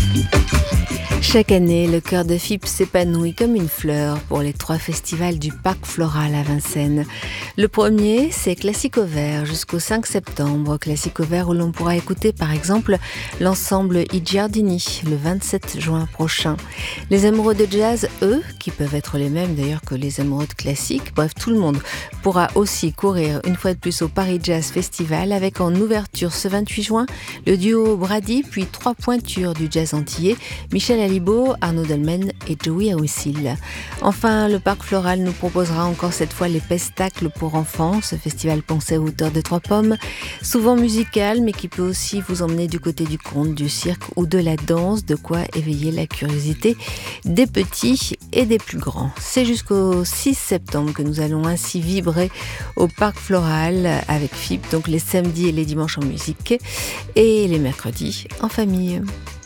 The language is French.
Chaque année, le cœur de FIP s'épanouit comme une fleur pour les 3 festivals du Parc Floral à Vincennes. Le premier, c'est Classico Vert jusqu'au 5 septembre. Classico Vert où l'on pourra écouter par exemple l'ensemble I Giardini le 27 juin prochain. Les amoureux de jazz, eux, qui peuvent être les mêmes d'ailleurs que les amoureux de classique, bref, tout le monde pourra aussi courir une fois de plus au Paris Jazz Festival avec en ouverture ce 28 juin le duo Brady, puis 3 pointures du jazz antillais, Michel Alibo, Arnaud Dolmen et Joey Awissil. Enfin, le Parc Floral nous proposera encore cette fois les Pestacles pour enfants, ce festival pensé à hauteur de 3 pommes, souvent musical mais qui peut aussi vous emmener du côté du conte, du cirque ou de la danse, de quoi éveiller la curiosité des petits et des plus grands. C'est jusqu'au 6 septembre que nous allons ainsi vibrer au Parc Floral avec FIP, donc les samedis et les dimanches en musique et les mercredis en famille.